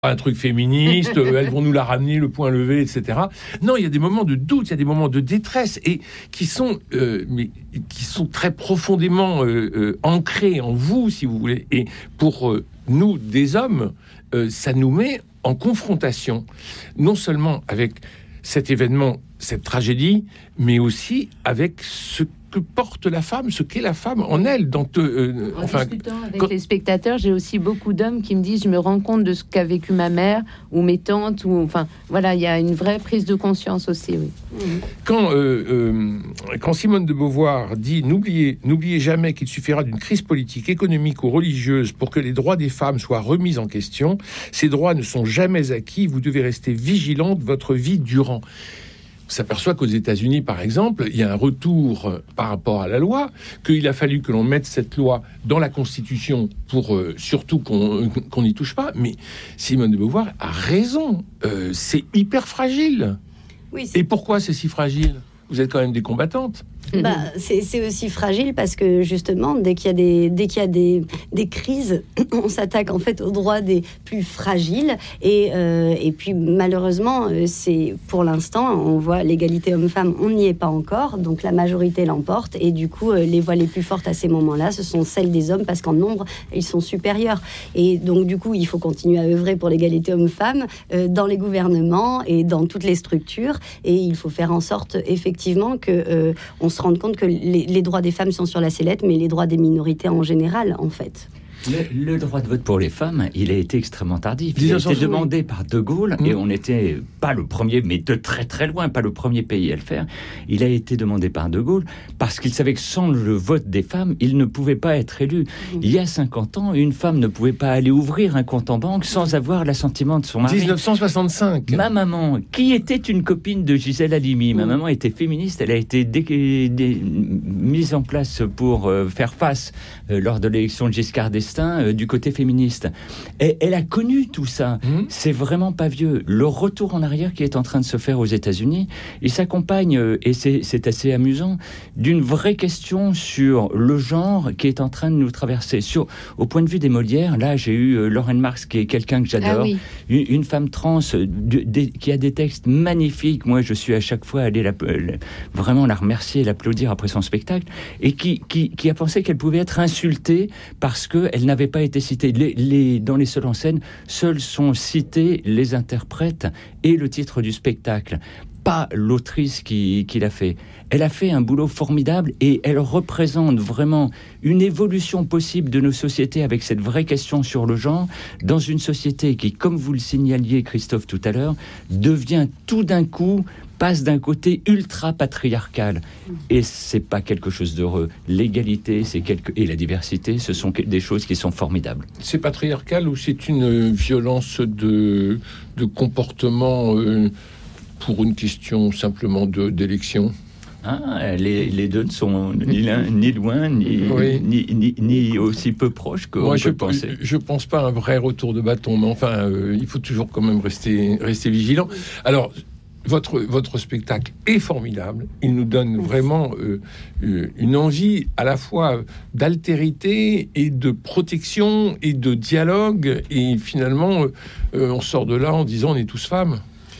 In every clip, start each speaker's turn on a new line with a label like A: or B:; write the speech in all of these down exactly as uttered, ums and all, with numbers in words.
A: un truc féministe, elles vont nous la ramener, le point levé, et cetera. Non, il y a des moments de doute, il y a des moments de détresse, et qui sont, euh, mais, qui sont très profondément euh, euh, ancrés en vous, si vous voulez. Et pour euh, nous, des hommes, euh, ça nous met en confrontation, non seulement avec cet événement, cette tragédie, mais aussi avec ce que porte la femme, ce qu'est la femme en elle. Dans te, euh,
B: en
A: enfin,
B: discutant avec
A: quand...
B: les spectateurs, j'ai aussi beaucoup d'hommes qui me disent, je me rends compte de ce qu'a vécu ma mère ou mes tantes, ou enfin voilà, il y a une vraie prise de conscience aussi. Oui. Mmh.
A: Quand, euh, euh, quand Simone de Beauvoir dit, n'oubliez, n'oubliez jamais qu'il suffira d'une crise politique, économique ou religieuse pour que les droits des femmes soient remis en question. Ces droits ne sont jamais acquis. Vous devez rester vigilante votre vie durant. On s'aperçoit qu'aux États-Unis, par exemple, il y a un retour par rapport à la loi, qu'il a fallu que l'on mette cette loi dans la Constitution pour euh, surtout qu'on qu'on n'y touche pas. Mais Simone de Beauvoir a raison, euh, c'est hyper fragile.
C: Oui, c'est...
A: Et pourquoi c'est si fragile ? Vous êtes quand même des combattantes.
C: Bah, c'est, c'est aussi fragile parce que justement, dès qu'il y a des, dès qu'il y a des, des crises, on s'attaque en fait aux droits des plus fragiles. Et, euh, et puis malheureusement, c'est pour l'instant, on voit l'égalité homme-femme, on n'y est pas encore. Donc la majorité l'emporte. Et du coup, les voix les plus fortes à ces moments-là, ce sont celles des hommes parce qu'en nombre, ils sont supérieurs. Et donc du coup, il faut continuer à œuvrer pour l'égalité homme-femme euh, dans les gouvernements et dans toutes les structures. Et il faut faire en sorte effectivement que euh, on se rendre compte que les, les droits des femmes sont sur la sellette, mais les droits des minorités en général, en fait.
D: Le, le droit de vote pour les femmes, il a été extrêmement tardif. Il a été demandé par De Gaulle, mmh. et on n'était pas le premier, mais de très très loin, pas le premier pays à le faire. Il a été demandé par De Gaulle parce qu'il savait que sans le vote des femmes, il ne pouvait pas être élu. Mmh. Il y a cinquante ans, une femme ne pouvait pas aller ouvrir un compte en banque sans avoir l'assentiment de son mari.
A: dix-neuf cent soixante-cinq.
D: Ma maman, qui était une copine de Gisèle Halimi, mmh. ma maman était féministe, elle a été dé- dé- mise en place pour euh, faire face euh, lors de l'élection de Giscard d'Estaing Euh, du côté féministe. Et elle a connu tout ça. Mmh. C'est vraiment pas vieux. Le retour en arrière qui est en train de se faire aux États-Unis, il s'accompagne, euh, et c'est, c'est assez amusant, d'une vraie question sur le genre qui est en train de nous traverser. Sur, au point de vue des Molières, là, j'ai eu euh, Lauren Marx, qui est quelqu'un que j'adore, ah oui. une, une femme trans euh, de, de, qui a des textes magnifiques. Moi, je suis à chaque fois allé la, la, vraiment la remercier, l'applaudir après son spectacle, et qui, qui, qui a pensé qu'elle pouvait être insultée parce qu'elle n'avait pas été citée. Les, les, dans les seuls en scène, seuls sont cités les interprètes et le titre du spectacle, pas l'autrice qui, qui l'a fait. Elle a fait un boulot formidable et elle représente vraiment une évolution possible de nos sociétés avec cette vraie question sur le genre, dans une société qui, comme vous le signaliez, Christophe, tout à l'heure, devient tout d'un coup, passe d'un côté ultra patriarcal. Et c'est pas quelque chose d'heureux. L'égalité c'est quelque... et la diversité, ce sont des choses qui sont formidables. C'est
A: patriarcal ou c'est une violence de, de comportement euh, pour une question simplement de, d'élection ?
D: Ah, les, les deux ne sont ni, l'un, ni loin, ni, oui. ni, ni, ni aussi peu proches qu'on Moi, peut
A: je,
D: penser.
A: Je ne pense pas à un vrai retour de bâton, mais enfin, euh, il faut toujours quand même rester, rester vigilant. Alors, votre, votre spectacle est formidable. Il nous donne vraiment euh, une envie à la fois d'altérité et de protection et de dialogue. Et finalement, euh, on sort de là en disant on est tous femmes.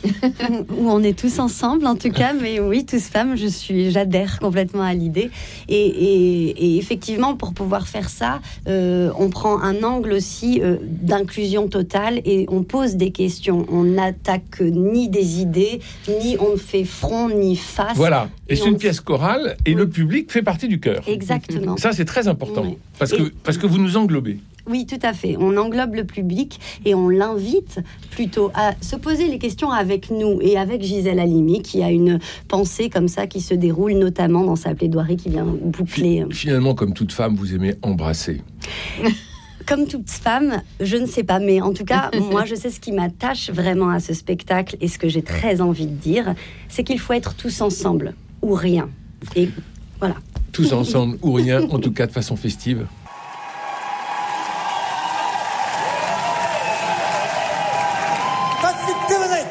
C: Où on est tous ensemble en tout cas, mais oui, tous femmes, je suis, j'adhère complètement à l'idée. Et, et, et effectivement, pour pouvoir faire ça, euh, on prend un angle aussi euh, d'inclusion totale et on pose des questions. On n'attaque ni des idées, ni on ne fait front ni face.
A: Voilà, et, et c'est
C: on...
A: une pièce chorale et oui. le public fait partie du chœur.
C: Exactement.
A: Ça, c'est très important, oui. parce, que,
C: et...
A: parce que vous nous englobez.
C: Oui, tout à fait. On englobe le public et on l'invite plutôt à se poser les questions avec nous et avec Gisèle Halimi, qui a une pensée comme ça qui se déroule notamment dans sa plaidoirie qui vient boucler.
A: Finalement, comme toute femme, vous aimez embrasser.
C: Comme toute femme, je ne sais pas, mais en tout cas, moi, je sais ce qui m'attache vraiment à ce spectacle et ce que j'ai très envie de dire, c'est qu'il faut être tous ensemble ou rien. Et voilà.
A: Tous ensemble ou rien, en tout cas de façon festive.